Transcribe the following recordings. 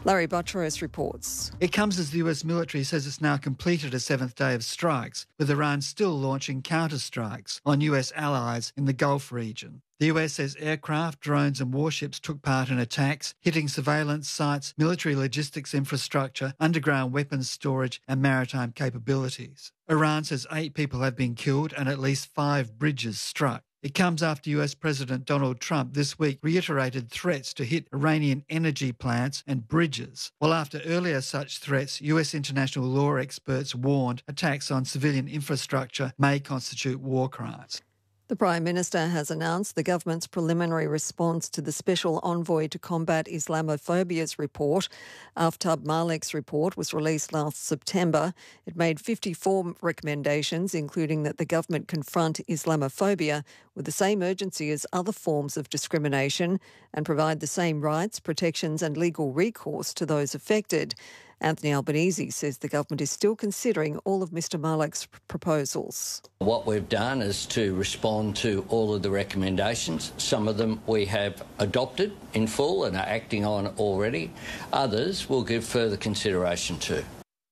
Larry Buttrose reports. It comes as the US military says it's now completed a seventh day of strikes, with Iran still launching counter-strikes on US allies in the Gulf region. The US says aircraft, drones and warships took part in attacks, hitting surveillance sites, military logistics infrastructure, underground weapons storage and maritime capabilities. Iran says 8 people have been killed and at least 5 bridges struck. It comes after US President Donald Trump this week reiterated threats to hit Iranian energy plants and bridges, while after earlier such threats, US international law experts warned attacks on civilian infrastructure may constitute war crimes. The Prime Minister has announced the government's preliminary response to the Special Envoy to Combat Islamophobia's report. Aftab Malik's report was released last September. It made 54 recommendations, including that the government confront Islamophobia with the same urgency as other forms of discrimination and provide the same rights, protections and legal recourse to those affected. Anthony Albanese says the government is still considering all of Mr Malik's proposals. What we've done is to respond to all of the recommendations. Some of them we have adopted in full and are acting on already. Others we'll give further consideration to.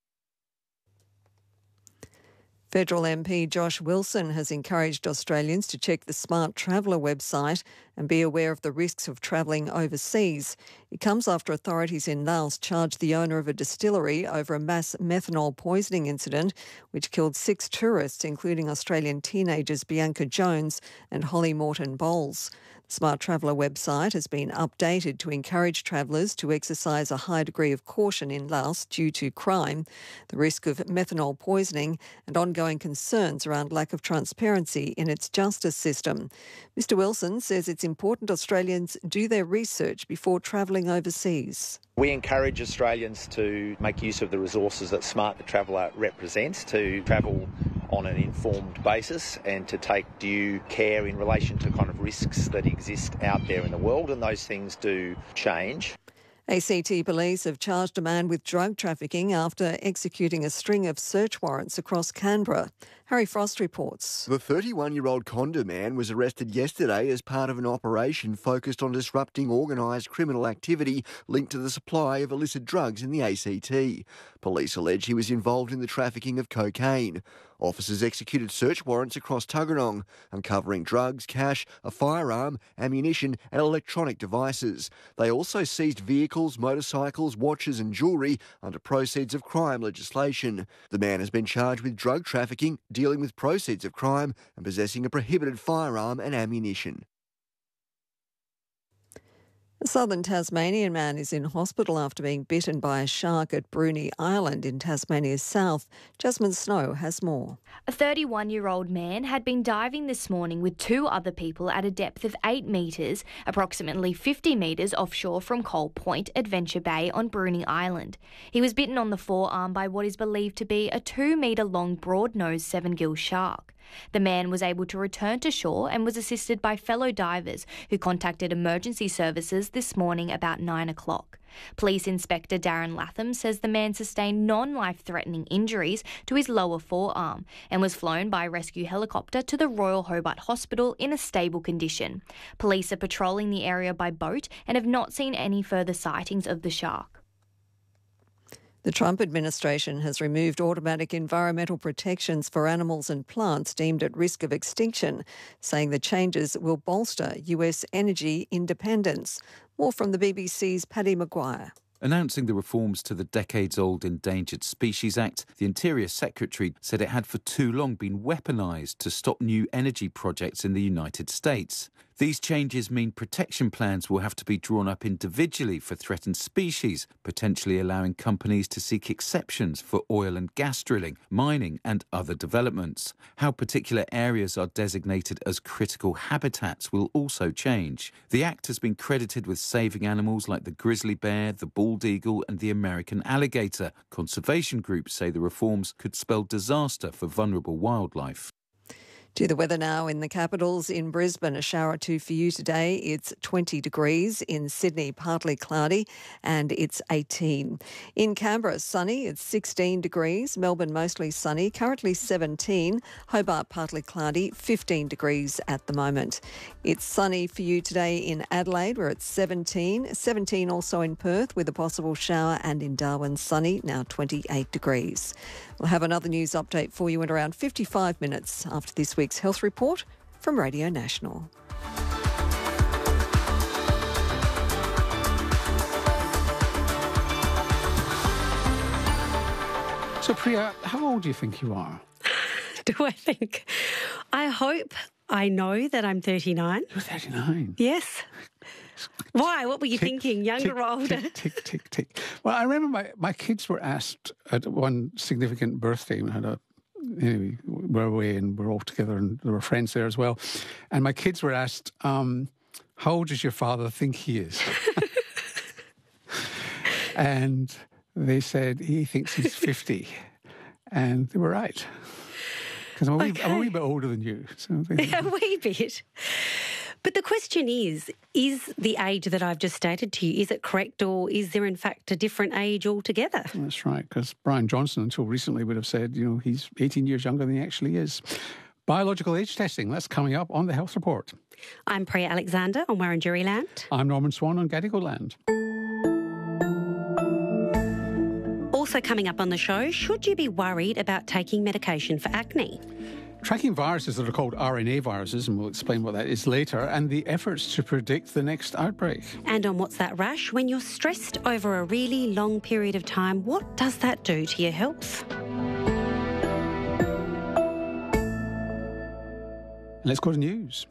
Federal MP Josh Wilson has encouraged Australians to check the Smart Traveller website and be aware of the risks of travelling overseas. It comes after authorities in Laos charged the owner of a distillery over a mass methanol poisoning incident which killed 6 tourists, including Australian teenagers Bianca Jones and Holly Morton Bowles. The Smart Traveller website has been updated to encourage travellers to exercise a high degree of caution in Laos due to crime, the risk of methanol poisoning and ongoing concerns around lack of transparency in its justice system. Mr Wilson says it's important Australians do their research before travelling overseas. We encourage Australians to make use of the resources that Smart Traveller represents, to travel on an informed basis and to take due care in relation to kind of risks that exist out there in the world, and those things do change. ACT police have charged a man with drug trafficking after executing a string of search warrants across Canberra. Harry Frost reports. The 31-year-old Conda man was arrested yesterday as part of an operation focused on disrupting organised criminal activity linked to the supply of illicit drugs in the ACT. Police allege he was involved in the trafficking of cocaine. Officers executed search warrants across Tuggeranong, uncovering drugs, cash, a firearm, ammunition and electronic devices. They also seized vehicles, motorcycles, watches and jewellery under proceeds of crime legislation. The man has been charged with drug trafficking, dealing with proceeds of crime and possessing a prohibited firearm and ammunition. A southern Tasmanian man is in hospital after being bitten by a shark at Bruny Island in Tasmania's south. Jasmine Snow has more. A 31-year-old man had been diving this morning with 2 other people at a depth of 8 metres, approximately 50 metres offshore from Coal Point, Adventure Bay on Bruny Island. He was bitten on the forearm by what is believed to be a 2-metre-long broad-nosed 7-gill shark. The man was able to return to shore and was assisted by fellow divers who contacted emergency services this morning about 9 o'clock. Police Inspector Darren Latham says the man sustained non-life-threatening injuries to his lower forearm and was flown by a rescue helicopter to the Royal Hobart Hospital in a stable condition. Police are patrolling the area by boat and have not seen any further sightings of the shark. The Trump administration has removed automatic environmental protections for animals and plants deemed at risk of extinction, saying the changes will bolster US energy independence. More from the BBC's Paddy Maguire. Announcing the reforms to the decades-old Endangered Species Act, the Interior Secretary said it had for too long been weaponised to stop new energy projects in the United States. These changes mean protection plans will have to be drawn up individually for threatened species, potentially allowing companies to seek exceptions for oil and gas drilling, mining and other developments. How particular areas are designated as critical habitats will also change. The Act has been credited with saving animals like the grizzly bear, the bald eagle and the American alligator. Conservation groups say the reforms could spell disaster for vulnerable wildlife. To the weather now in the capitals. In Brisbane, a shower or two for you today. It's 20 degrees. In Sydney, partly cloudy, and it's 18. In Canberra, sunny. It's 16 degrees. Melbourne, mostly sunny. Currently 17. Hobart, partly cloudy. 15 degrees at the moment. It's sunny for you today in Adelaide, where it's 17. 17 also in Perth, with a possible shower, and in Darwin, sunny. Now 28 degrees. We'll have another news update for you in around 55 minutes after this week's health report from Radio National. So, Priya, how old do you think you are? Do I think? I hope I know that I'm 39. You're 39? Yes. Why? What were you thinking? Younger or older? Tick, tick, tick. Well, I remember my kids were asked at one significant birthday, anyway, we're away and we're all together and there were friends there as well. And my kids were asked, how old does your father think he is? And they said, he thinks he's 50. And they were right. Because I'm a wee bit older than you. So a wee bit. But the question is the age that I've just stated to you, is it correct, or is there in fact a different age altogether? That's right, because Brian Johnson until recently would have said, he's 18 years younger than he actually is. Biological age testing, that's coming up on the Health Report. I'm Priya Alexander on Wurundjeri land. I'm Norman Swan on Gadigal land. Also coming up on the show, should you be worried about taking medication for acne? Tracking viruses that are called RNA viruses, and we'll explain what that is later, and the efforts to predict the next outbreak. And on What's That Rash, when you're stressed over a really long period of time, what does that do to your health? Let's go to news.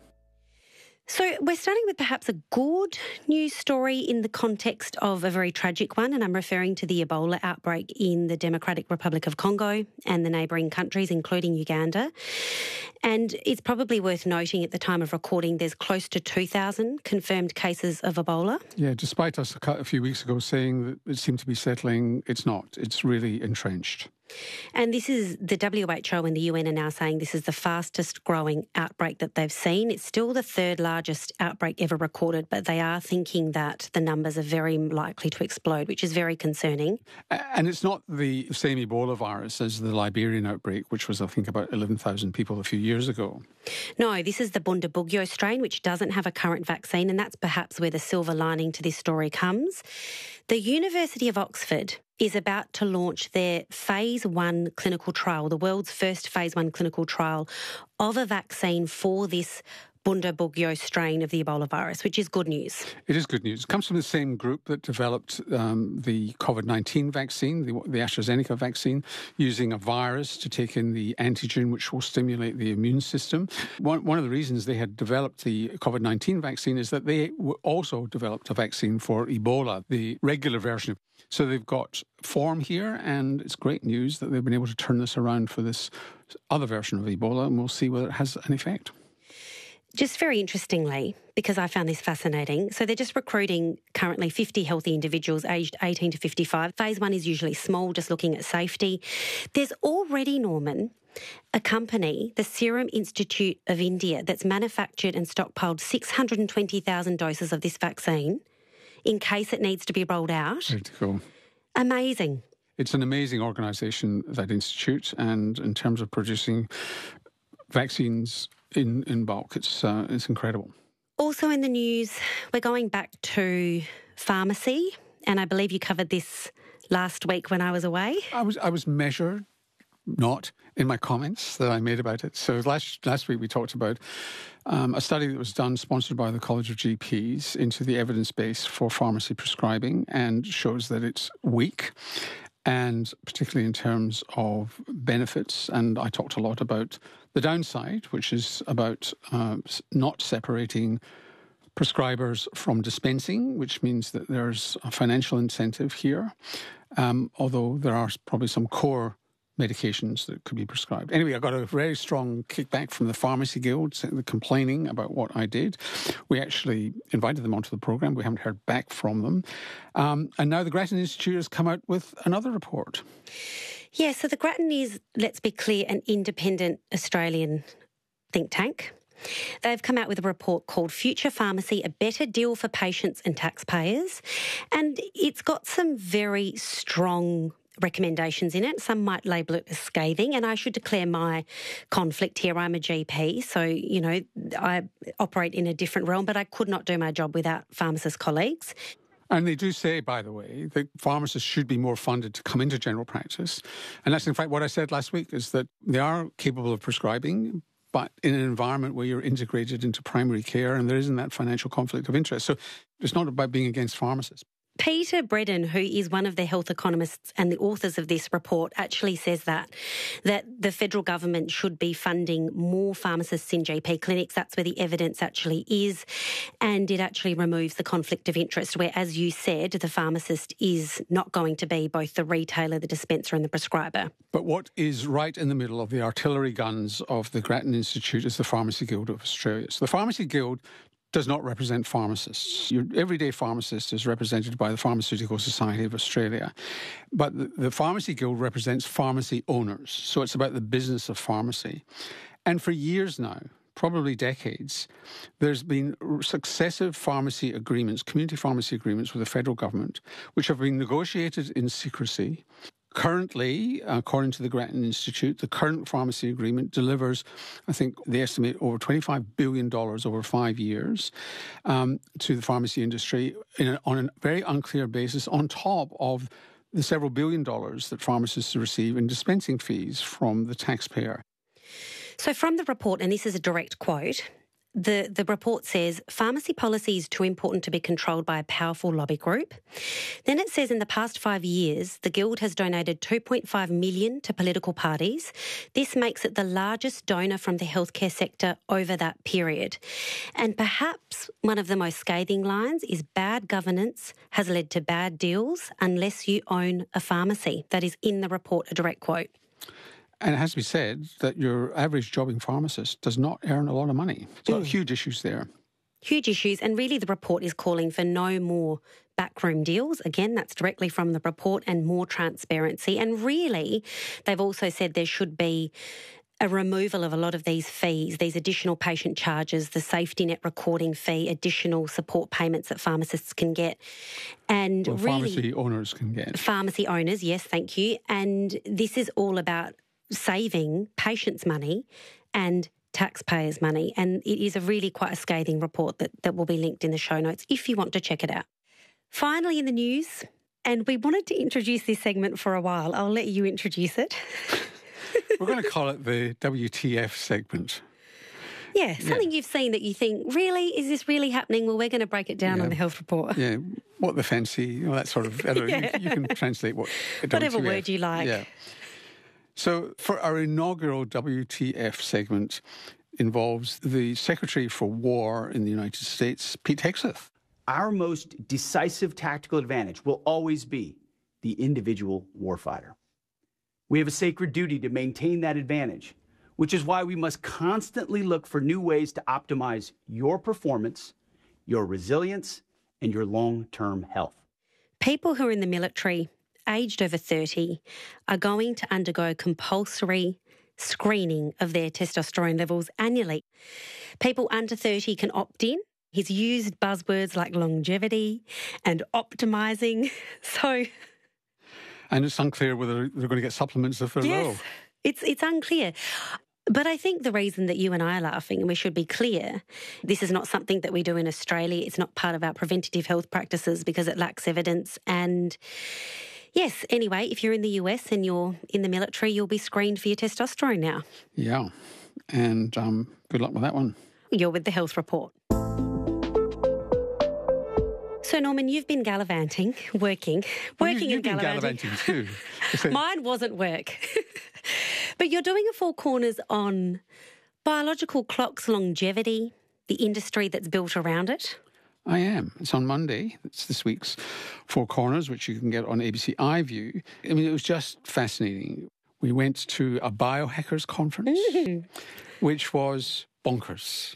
So we're starting with perhaps a good news story in the context of a very tragic one, and I'm referring to the Ebola outbreak in the Democratic Republic of Congo and the neighbouring countries, including Uganda. And it's probably worth noting at the time of recording there's close to 2,000 confirmed cases of Ebola. Yeah, despite us a few weeks ago saying that it seemed to be settling, it's not. It's really entrenched. And this is the WHO and the UN are now saying this is the fastest growing outbreak that they've seen. It's still the third largest outbreak ever recorded, but they are thinking that the numbers are very likely to explode, which is very concerning. And it's not the same Ebola virus as the Liberian outbreak, which was, I think, about 11,000 people a few years ago. No, this is the Bundibugyo strain, which doesn't have a current vaccine, and that's perhaps where the silver lining to this story comes. The University of Oxford is about to launch their Phase 1 clinical trial, the world's first Phase 1 clinical trial of a vaccine for this Bundibugyo strain of the Ebola virus, which is good news. It is good news. It comes from the same group that developed the COVID-19 vaccine, the AstraZeneca vaccine, using a virus to take in the antigen, which will stimulate the immune system. One of the reasons they had developed the COVID-19 vaccine is that they also developed a vaccine for Ebola, the regular version. So they've got form here, and it's great news that they've been able to turn this around for this other version of Ebola, and we'll see whether it has an effect. Just very interestingly, because I found this fascinating, so they're just recruiting currently 50 healthy individuals aged 18 to 55. Phase 1 is usually small, just looking at safety. There's already, Norman, a company, the Serum Institute of India, that's manufactured and stockpiled 620,000 doses of this vaccine in case it needs to be rolled out. Very cool. Amazing. It's an amazing organisation, that institute, and in terms of producing vaccines in bulk, it's incredible. Also in the news, we're going back to pharmacy, and I believe you covered this last week when I was away. I was measured, not in my comments that I made about it. So last week we talked about a study that was done, sponsored by the College of GPs, into the evidence base for pharmacy prescribing, and shows that it's weak, and particularly in terms of benefits. And I talked a lot about the downside, which is about not separating prescribers from dispensing, which means that there's a financial incentive here, although there are probably some core medications that could be prescribed. Anyway, I got a very strong kickback from the Pharmacy Guild complaining about what I did. We actually invited them onto the programme. We haven't heard back from them. And now the Grattan Institute has come out with another report. Yeah, so the Grattan is, let's be clear, an independent Australian think tank. They've come out with a report called Future Pharmacy, a Better Deal for Patients and Taxpayers. And it's got some very strong recommendations in it. Some might label it as scathing, and I should declare my conflict here. I'm a GP, so, I operate in a different realm, but I could not do my job without pharmacist colleagues. And they do say, by the way, that pharmacists should be more funded to come into general practice. And that's, in fact, what I said last week, is that they are capable of prescribing, but in an environment where you're integrated into primary care and there isn't that financial conflict of interest. So it's not about being against pharmacists. Peter Bredin, who is one of the health economists and the authors of this report, actually says that the federal government should be funding more pharmacists in GP clinics. That's where the evidence actually is. And it actually removes the conflict of interest where, as you said, the pharmacist is not going to be both the retailer, the dispenser and the prescriber. But what is right in the middle of the artillery guns of the Grattan Institute is the Pharmacy Guild of Australia. So the Pharmacy Guild does not represent pharmacists. Your everyday pharmacist is represented by the Pharmaceutical Society of Australia. But the Pharmacy Guild represents pharmacy owners. So it's about the business of pharmacy. And for years now, probably decades, there's been successive pharmacy agreements, community pharmacy agreements with the federal government, which have been negotiated in secrecy. Currently, according to the Grattan Institute, the current pharmacy agreement delivers, I think they estimate, over $25 billion over 5 years to the pharmacy industry on a very unclear basis, on top of the several $billion that pharmacists receive in dispensing fees from the taxpayer. So from the report, and this is a direct quote, the report says, pharmacy policy is too important to be controlled by a powerful lobby group. Then it says in the past 5 years, the Guild has donated $2.5 million to political parties. This makes it the largest donor from the healthcare sector over that period. And perhaps one of the most scathing lines is bad governance has led to bad deals unless you own a pharmacy. That is in the report, a direct quote. And it has to be said that your average jobbing pharmacist does not earn a lot of money. So huge issues there. Huge issues. And really the report is calling for no more backroom deals. Again, that's directly from the report, and more transparency. And really, they've also said there should be a removal of a lot of these fees, these additional patient charges, the safety net recording fee, additional support payments that pharmacists can get. And well, really, pharmacy owners can get. Pharmacy owners, yes, thank you. And this is all about saving patients' money and taxpayers' money. And it is a really quite a scathing report that will be linked in the show notes if you want to check it out. Finally in the news, and we wanted to introduce this segment for a while. I'll let you introduce it. We're going to call it the WTF segment. Yeah, something you've seen that you think, really, is this really happening? Well, we're going to break it down on the health report. Yeah, what the fancy, that sort of, I don't know, you can translate whatever WTF. word you like. Yeah. So for our inaugural WTF segment involves the Secretary for War in the United States, Pete Hegseth. Our most decisive tactical advantage will always be the individual warfighter. We have a sacred duty to maintain that advantage, which is why we must constantly look for new ways to optimize your performance, your resilience, and your long-term health. People who are in the military, aged over 30, are going to undergo compulsory screening of their testosterone levels annually. People under 30 can opt in. He's used buzzwords like longevity and optimising. And it's unclear whether they're going to get supplements if they're low. It's unclear. But I think the reason that you and I are laughing, and we should be clear, this is not something that we do in Australia. It's not part of our preventative health practices because it lacks evidence. And yes, anyway, if you're in the US and you're in the military, you'll be screened for your testosterone now. Yeah. And good luck with that one. You're with the health report. So, Norman, you've been gallivanting, working you've been gallivanting too. Mine wasn't work. But you're doing a Four Corners on biological clocks longevity, the industry that's built around it. I am. It's on Monday. It's this week's Four Corners, which you can get on ABC iView. I mean, it was just fascinating. We went to a biohackers conference, which was bonkers.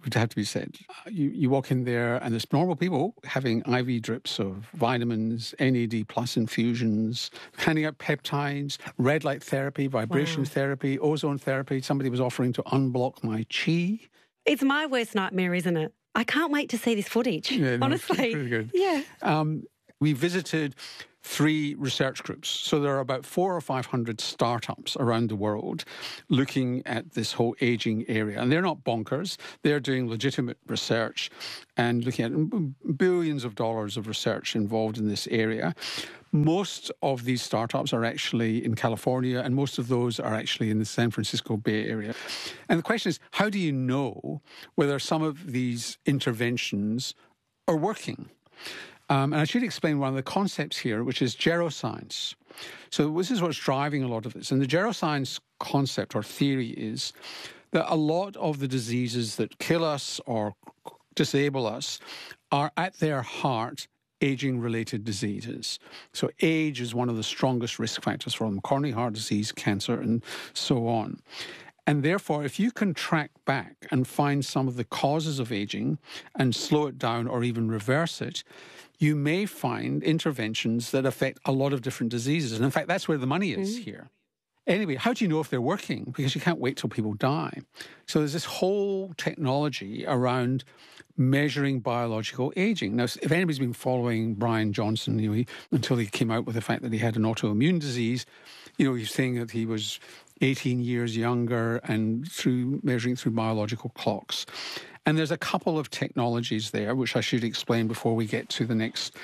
would have to be said. You walk in there and there's normal people having IV drips of vitamins, NAD plus infusions, handing out peptides, red light therapy, vibration therapy, ozone therapy. Somebody was offering to unblock my chi. It's my worst nightmare, isn't it? I can't wait to see this footage, honestly. It's really good. Yeah. We visited 3 research groups. So there are about 400 or 500 startups around the world looking at this whole aging area. And they're not bonkers. They're doing legitimate research and looking at billions of dollars of research involved in this area. Most of these startups are actually in California, and most of those are actually in the San Francisco Bay Area. And the question is, how do you know whether some of these interventions are working? And I should explain one of the concepts here, which is geroscience. So this is what's driving a lot of this. And the geroscience concept or theory is that a lot of the diseases that kill us or disable us are at their heart aging-related diseases. So age is one of the strongest risk factors for them, coronary heart disease, cancer, and so on. And therefore, if you can track back and find some of the causes of aging and slow it down or even reverse it, you may find interventions that affect a lot of different diseases. And in fact, that's where the money is here. Anyway, how do you know if they're working? Because you can't wait till people die. So there's this whole technology around measuring biological aging. Now, if anybody's been following Brian Johnson, until he came out with the fact that he had an autoimmune disease, he's saying that he was 18 years younger and through measuring through biological clocks. And there's a couple of technologies there, which I should explain before we get to the next,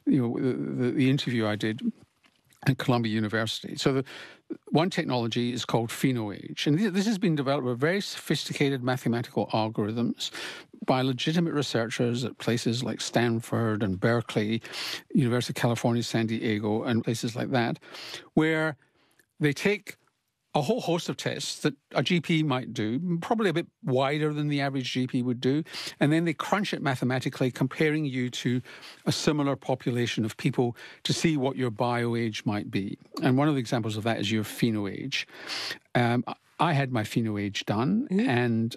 the interview I did at Columbia University. So the one technology is called PhenoAge. And this has been developed with very sophisticated mathematical algorithms by legitimate researchers at places like Stanford and Berkeley, University of California, San Diego, and places like that, where they take a whole host of tests that a GP might do, probably a bit wider than the average GP would do, and then they crunch it mathematically, comparing you to a similar population of people to see what your bioage might be. And one of the examples of that is your PhenoAge. I had my PhenoAge done, and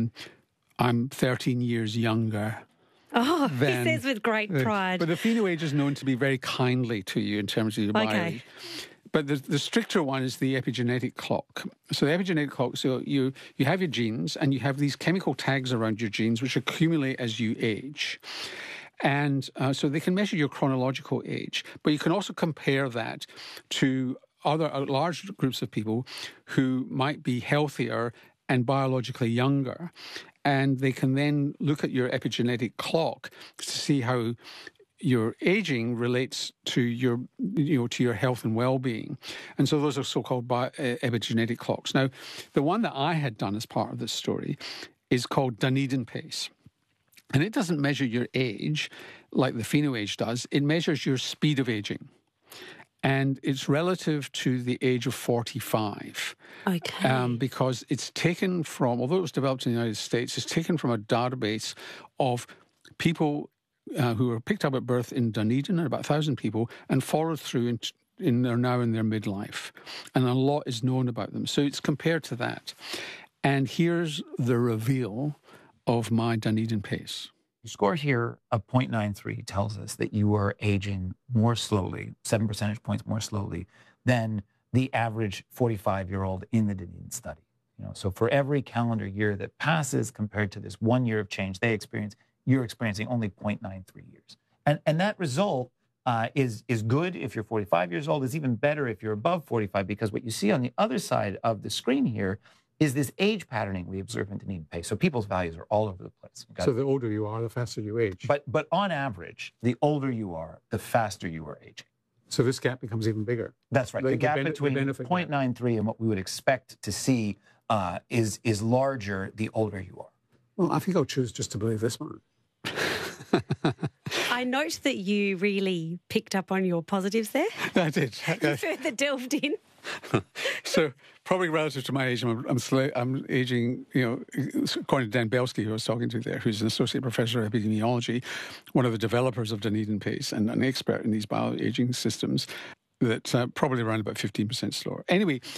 I'm 13 years younger. Oh, he says with great pride. But the PhenoAge is known to be very kindly to you in terms of your bioage. But the stricter one is the epigenetic clock. So the epigenetic clock, so you have your genes and you have these chemical tags around your genes which accumulate as you age. And so they can measure your chronological age, but you can also compare that to other large groups of people who might be healthier and biologically younger. And they can then look at your epigenetic clock to see how your aging relates to your, to your health and well-being. And so those are so-called epigenetic clocks. Now, the one that I had done as part of this story is called Dunedin pace. And it doesn't measure your age like the PhenoAge does. It measures your speed of aging. And it's relative to the age of 45. Okay. Because it's taken from, although it was developed in the United States, it's taken from a database of people who were picked up at birth in Dunedin, about 1,000 people, and followed through they're now in their midlife. And a lot is known about them. So it's compared to that. And here's the reveal of my Dunedin pace. The score here of 0.93 tells us that you are aging more slowly, 7 percentage points more slowly than the average 45-year-old in the Dunedin study. So for every calendar year that passes compared to this 1 year of change they experience, you're experiencing only 0.93 years. And that result is good if you're 45 years old. It's even better if you're above 45, because what you see on the other side of the screen here is this age patterning we observe in Dunedin pace. So people's values are all over the place. So the older you are, the faster you age. But on average, the older you are, the faster you are aging. So this gap becomes even bigger. That's right. The gap between 0.93 and what we would expect to see is larger the older you are. Well, I think I'll choose just to believe this one. I note that you really picked up on your positives there. I did. You further delved in. So probably relative to my age, I'm aging, according to Dan Belsky, who I was talking to there, who's an associate professor of epidemiology, one of the developers of Dunedin pace and an expert in these bioaging systems, that's probably around about 15% slower. Anyway,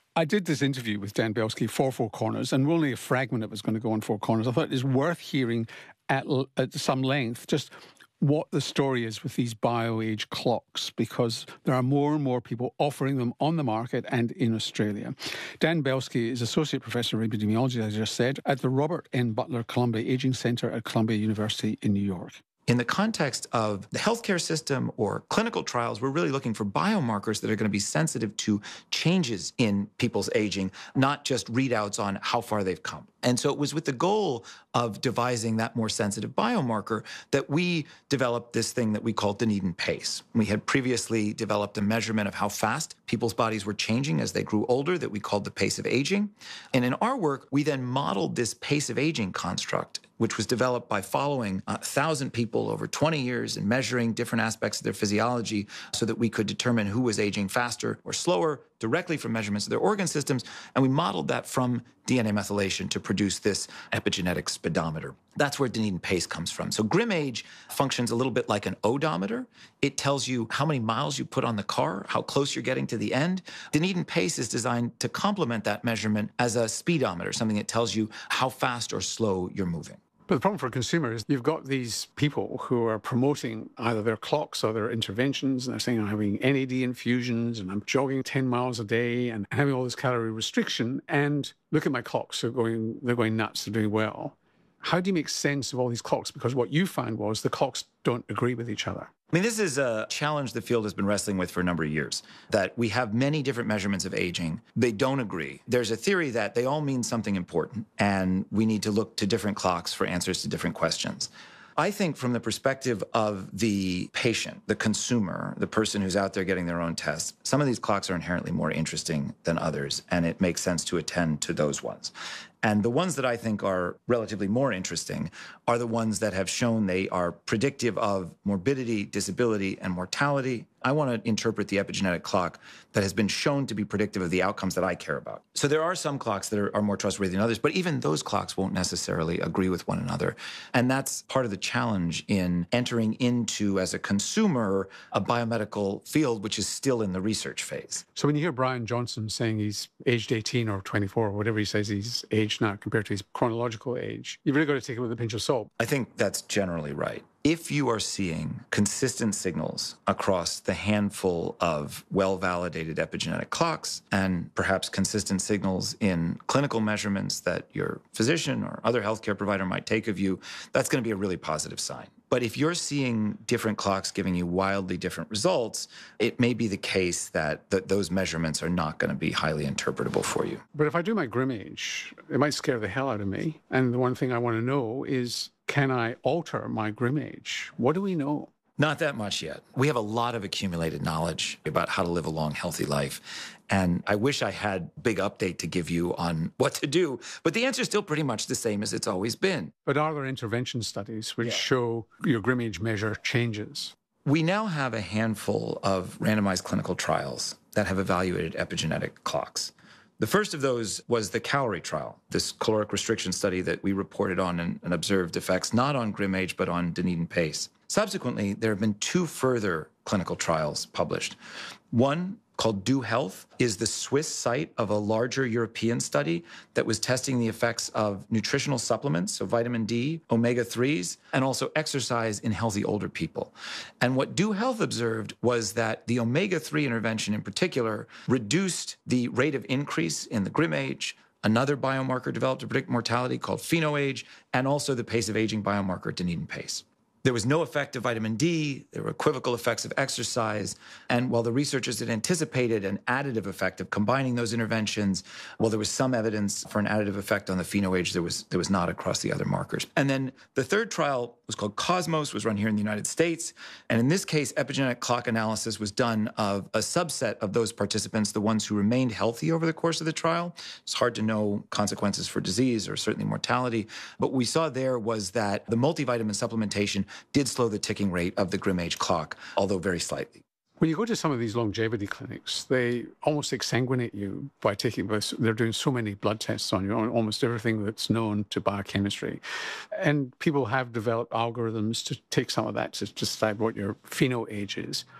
I did this interview with Dan Belsky for Four Corners, and only a fragment of it was going to go on Four Corners. I thought it is worth hearing at some length just what the story is with these BioAge clocks, because there are more and more people offering them on the market and in Australia. Dan Belsky is Associate Professor of Epidemiology, as I just said, at the Robert N. Butler Columbia Aging Centre at Columbia University in New York. In the context of the healthcare system or clinical trials, we're really looking for biomarkers that are going to be sensitive to changes in people's aging, not just readouts on how far they've come. And so it was with the goal of devising that more sensitive biomarker that we developed this thing that we called Dunedin pace. We had previously developed a measurement of how fast people's bodies were changing as they grew older that we called the pace of aging. And in our work, we then modeled this pace of aging construct, which was developed by following 1,000 people over 20 years and measuring different aspects of their physiology so that we could determine who was aging faster or slower directly from measurements of their organ systems. And we modeled that from DNA methylation to produce this epigenetic speedometer. That's where Dunedin pace comes from. So GrimAge functions a little bit like an odometer. It tells you how many miles you put on the car, how close you're getting to the end. Dunedin pace is designed to complement that measurement as a speedometer, something that tells you how fast or slow you're moving. But the problem for consumers, you've got these people who are promoting either their clocks or their interventions, and they're saying, I'm having NAD infusions and I'm jogging 10 miles a day and having all this calorie restriction, and look at my clocks, they're going nuts, they're doing well. How do you make sense of all these clocks? Because what you found was the clocks don't agree with each other. I mean, this is a challenge the field has been wrestling with for a number of years, that we have many different measurements of aging. They don't agree. There's a theory that they all mean something important, and we need to look to different clocks for answers to different questions. I think from the perspective of the patient, the consumer, the person who's out there getting their own tests, some of these clocks are inherently more interesting than others, and it makes sense to attend to those ones. And the ones that I think are relatively more interesting are the ones that have shown they are predictive of morbidity, disability, and mortality. I want to interpret the epigenetic clock that has been shown to be predictive of the outcomes that I care about. So there are some clocks that are more trustworthy than others, but even those clocks won't necessarily agree with one another. And that's part of the challenge in entering into, as a consumer, a biomedical field which is still in the research phase. So when you hear Brian Johnson saying he's aged 18 or 24 or whatever he says he's aged now compared to his chronological age, you've really got to take it with a pinch of salt. I think that's generally right. If you are seeing consistent signals across the handful of well-validated epigenetic clocks and perhaps consistent signals in clinical measurements that your physician or other healthcare provider might take of you, that's going to be a really positive sign. But if you're seeing different clocks giving you wildly different results, it may be the case that those measurements are not going to be highly interpretable for you. But if I do my GrimAge, it might scare the hell out of me. And the one thing I want to know is, can I alter my GrimAge? What do we know? Not that much yet. We have a lot of accumulated knowledge about how to live a long, healthy life. And I wish I had a big update to give you on what to do. But the answer is still pretty much the same as it's always been. But are there intervention studies which show your GrimAge measure changes? We now have a handful of randomized clinical trials that have evaluated epigenetic clocks. The first of those was the calorie trial, this caloric restriction study that we reported on and observed effects not on GrimAge, but on Dunedin pace. Subsequently, there have been two further clinical trials published. One, called Do Health, is the Swiss site of a larger European study that was testing the effects of nutritional supplements, so vitamin D, omega-3s, and also exercise in healthy older people. And what Do Health observed was that the omega-3 intervention in particular reduced the rate of increase in the GrimAge, another biomarker developed to predict mortality called PhenoAge, and also the pace of aging biomarker Dunedin pace. There was no effect of vitamin D. There were equivocal effects of exercise. And while the researchers had anticipated an additive effect of combining those interventions, while there was some evidence for an additive effect on the PhenoAge, there was not across the other markers. And then the third trial was called Cosmos, was run here in the United States. And in this case, epigenetic clock analysis was done of a subset of those participants, the ones who remained healthy over the course of the trial. It's hard to know consequences for disease or certainly mortality. But what we saw there was that the multivitamin supplementation did slow the ticking rate of the GrimAge clock, although very slightly. When you go to some of these longevity clinics, they almost exsanguinate you by they're doing so many blood tests on you, on almost everything that's known to biochemistry. And people have developed algorithms to take some of that to decide what your PhenoAge is.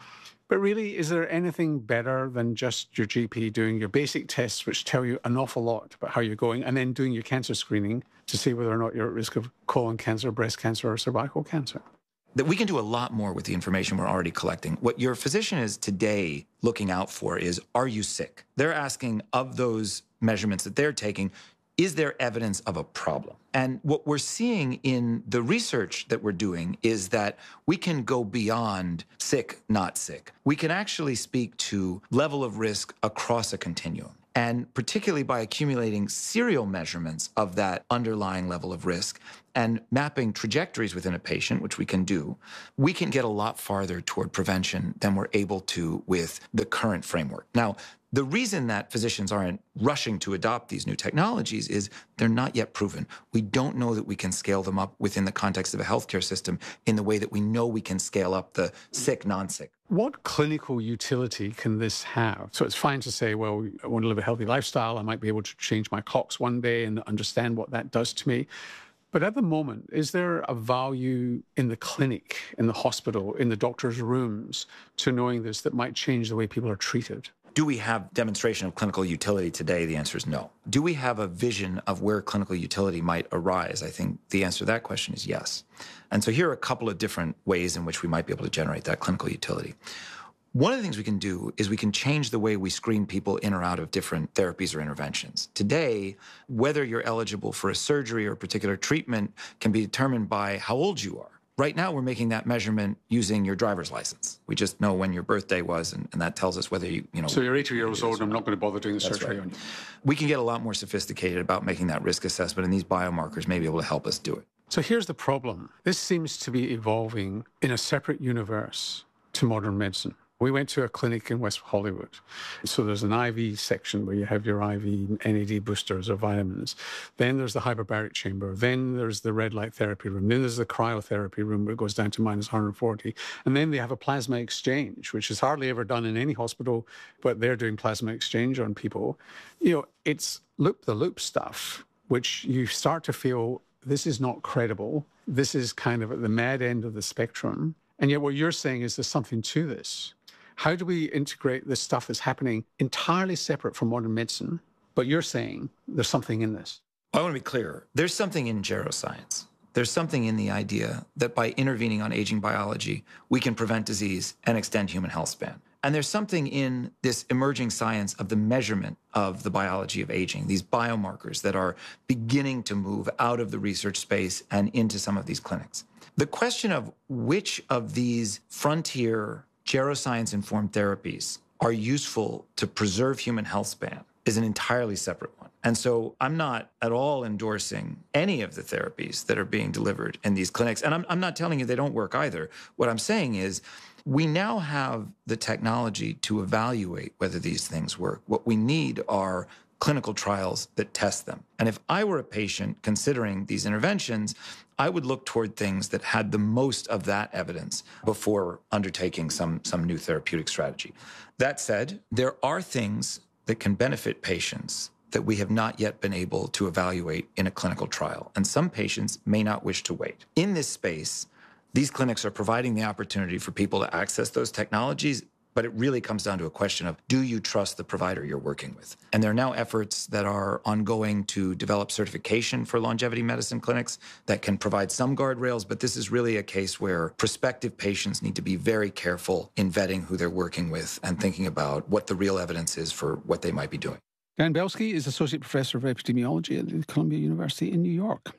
But really, is there anything better than just your GP doing your basic tests, which tell you an awful lot about how you're going, and then doing your cancer screening to see whether or not you're at risk of colon cancer, breast cancer, or cervical cancer? That we can do a lot more with the information we're already collecting. What your physician is today looking out for is, are you sick? They're asking, of those measurements that they're taking, is there evidence of a problem? And what we're seeing in the research that we're doing is that we can go beyond sick, not sick. We can actually speak to level of risk across a continuum. And particularly by accumulating serial measurements of that underlying level of risk and mapping trajectories within a patient, which we can do, we can get a lot farther toward prevention than we're able to with the current framework. Now, the reason that physicians aren't rushing to adopt these new technologies is they're not yet proven. We don't know that we can scale them up within the context of a healthcare system in the way that we know we can scale up the sick, non-sick. What clinical utility can this have? So it's fine to say, well, I want to live a healthy lifestyle. I might be able to change my clocks one day and understand what that does to me. But at the moment, is there a value in the clinic, in the hospital, in the doctor's rooms to knowing this that might change the way people are treated? Do we have demonstration of clinical utility today? The answer is no. Do we have a vision of where clinical utility might arise? I think the answer to that question is yes. And so here are a couple of different ways in which we might be able to generate that clinical utility. One of the things we can do is we can change the way we screen people in or out of different therapies or interventions. Today, whether you're eligible for a surgery or a particular treatment can be determined by how old you are. Right now, we're making that measurement using your driver's license. We just know when your birthday was, and that tells us whether you know. So you're 80 years old, and I'm not going to bother doing the surgery on you. We can get a lot more sophisticated about making that risk assessment, and these biomarkers may be able to help us do it. So here's the problem. This seems to be evolving in a separate universe to modern medicine. We went to a clinic in West Hollywood. So there's an IV section where you have your IV NAD boosters or vitamins. Then there's the hyperbaric chamber. Then there's the red light therapy room. Then there's the cryotherapy room where it goes down to minus 140. And then they have a plasma exchange, which is hardly ever done in any hospital, but they're doing plasma exchange on people. You know, it's loop-the-loop stuff, which you start to feel this is not credible. This is kind of at the mad end of the spectrum. And yet what you're saying is there's something to this. How do we integrate this stuff that's happening entirely separate from modern medicine, but you're saying there's something in this? I want to be clear. There's something in geroscience. There's something in the idea that by intervening on aging biology, we can prevent disease and extend human health span. And there's something in this emerging science of the measurement of the biology of aging, these biomarkers that are beginning to move out of the research space and into some of these clinics. The question of which of these frontier geroscience-informed therapies are useful to preserve human health span is an entirely separate one. And so I'm not at all endorsing any of the therapies that are being delivered in these clinics. And I'm not telling you they don't work either. What I'm saying is we now have the technology to evaluate whether these things work. What we need are clinical trials that test them. And if I were a patient considering these interventions, I would look toward things that had the most of that evidence before undertaking some new therapeutic strategy. That said, there are things that can benefit patients that we have not yet been able to evaluate in a clinical trial, and some patients may not wish to wait. In this space, these clinics are providing the opportunity for people to access those technologies, but it really comes down to a question of, do you trust the provider you're working with? And there are now efforts that are ongoing to develop certification for longevity medicine clinics that can provide some guardrails, but this is really a case where prospective patients need to be very careful in vetting who they're working with and thinking about what the real evidence is for what they might be doing. Dan Belsky is Associate Professor of Epidemiology at Columbia University in New York.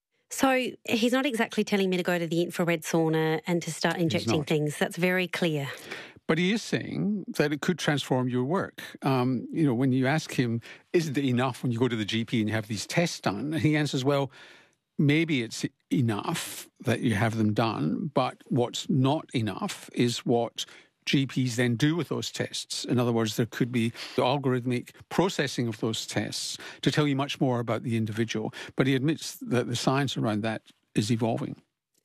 So he's not exactly telling me to go to the infrared sauna and to start injecting things. That's very clear. But he is saying that it could transform your work. When you ask him, isn't it enough when you go to the GP and you have these tests done? And he answers, well, maybe it's enough that you have them done, but what's not enough is what GPs then do with those tests. In other words, there could be the algorithmic processing of those tests to tell you much more about the individual. But he admits that the science around that is evolving.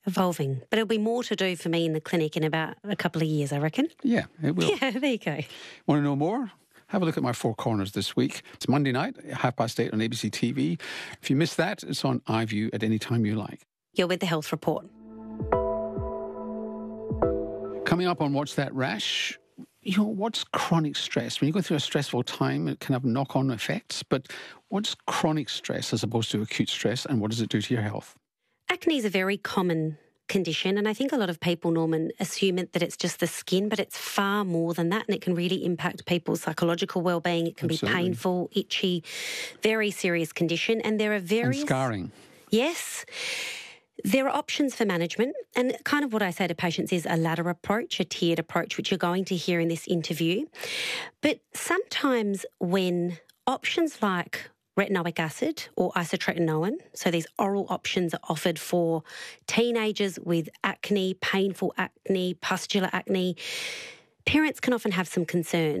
But it'll be more to do for me in the clinic in about a couple of years, I reckon. Yeah, it will. Yeah, there you go. Want to know more? Have a look at my Four Corners this week. It's Monday night, 8:30 on ABC TV. If you miss that, it's on iView at any time you like. You're with the Health Report. Coming up on What's That Rash? what's chronic stress? When you go through a stressful time, it can have knock-on effects, but what's chronic stress as opposed to acute stress, and what does it do to your health? Acne is a very common condition, and I think a lot of people, Norman, assume that it's just the skin, but it's far more than that, and it can really impact people's psychological well-being. It can Absolutely. be painful, itchy, very serious condition, and there are various... And scarring. Yes. There are options for management, and kind of what I say to patients is a ladder approach, a tiered approach, which you're going to hear in this interview. But sometimes when options like retinoic acid or isotretinoin, so these oral options are offered for teenagers with acne, painful acne, pustular acne, parents can often have some concern.